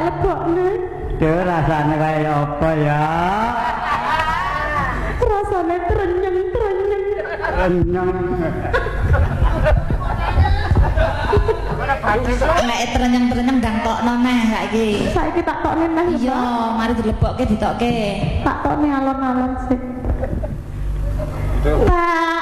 tak lebokne. Duh rasane kaya apa ya? Rasane trenyeng. Renyeng. Nek trenyeng-trenyeng ndang tokno neh saiki. Saiki tak tokne neh ya. Iya, mari dilebokke ditokke. Tak tokne alon-alon sih. Pak